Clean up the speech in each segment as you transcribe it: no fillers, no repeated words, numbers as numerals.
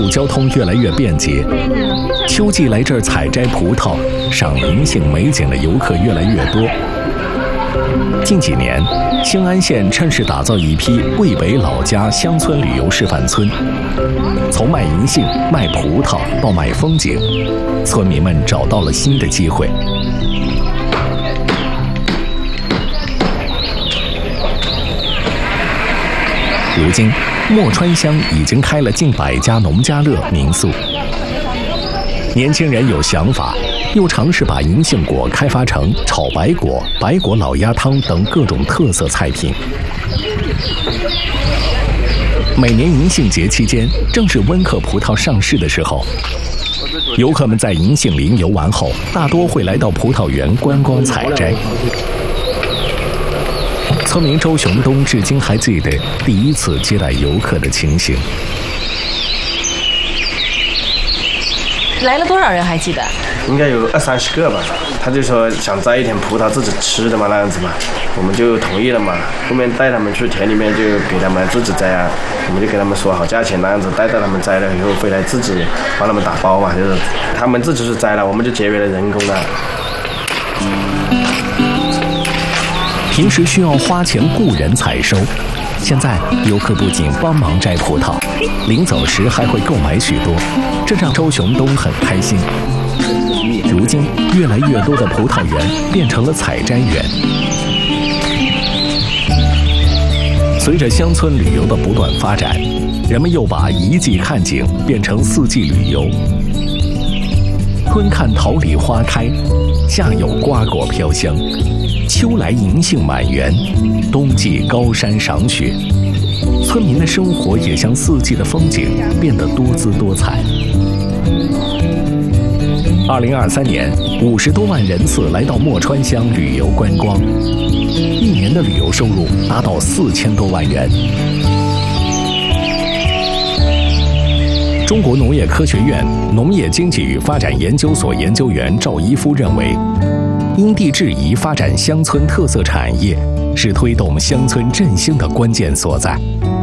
路交通越来越便捷，秋季来这儿采摘葡萄、赏银杏美景的游客越来越多。近几年，兴安县趁势打造一批渭北老家乡村旅游示范村，从卖银杏、卖葡萄到卖风景，村民们找到了新的机会。如今，墨川乡已经开了近100家农家乐民宿。年轻人有想法，又尝试把银杏果开发成炒白果、白果老鸭汤等各种特色菜品。每年银杏节期间，正是温克葡萄上市的时候。游客们在银杏林游玩后，大多会来到葡萄园观光采摘。村民周雄东至今还记得第一次接待游客的情形。 来了多少人还记得？ 应该有20-30个吧。他就说想摘一点葡萄自己吃的嘛，那样子嘛，我们就同意了嘛。后面带他们去田里面，就给他们自己摘啊，我们就给他们说好价钱，那样子带到他们摘了以后回来自己帮他们打包嘛，就是他们自己去摘了，我们就节约了人工了。 平时需要花钱雇人采收，现在游客不仅帮忙摘葡萄，临走时还会购买许多，这让周雄东很开心。如今，越来越多的葡萄园变成了采摘园。随着乡村旅游的不断发展，人们又把一季看景变成4季旅游。春看桃李花开，夏有瓜果飘香，秋来银杏满园，冬季高山赏雪。村民的生活也像4季的风景，变得多姿多彩。2023年，50多万人次来到墨川乡旅游观光，1年的旅游收入达到4000多万元。中国农业科学院农业经济与发展研究所研究员赵一夫认为，因地制宜发展乡村特色产业是推动乡村振兴的关键所在。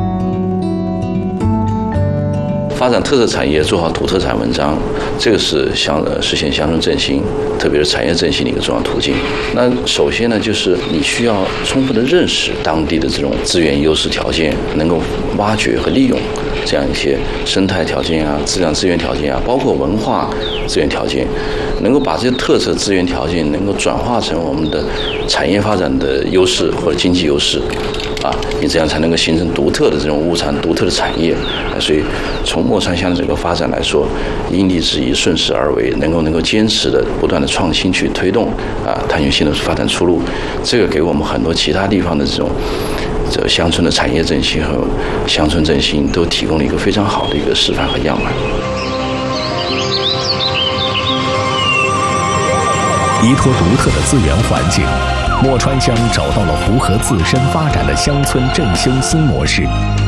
发展特色产业，做好土特产文章，这个是实现乡村振兴，特别是产业振兴的一个重要途径。那首先呢，就是你需要充分的认识当地的这种资源优势条件，能够挖掘和利用这样一些生态条件啊、质量资源条件啊，包括文化资源条件，能够把这些特色资源条件能够转化成我们的产业发展的优势或者经济优势。你这样才能够形成独特的这种物产、独特的产业。所以，从墨川乡的整个发展来说，因地制宜、顺势而为，能够坚持的不断的创新去推动探寻新的发展出路。这个给我们很多其他地方的这乡村的产业振兴和乡村振兴都提供了一个非常好的一个示范和样板。 依托独特的资源环境，墨川乡找到了符合自身发展的乡村振兴新模式。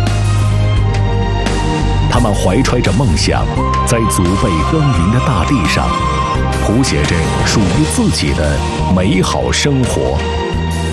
他们怀揣着梦想，在祖辈耕耘的大地上，谱写着属于自己的美好生活。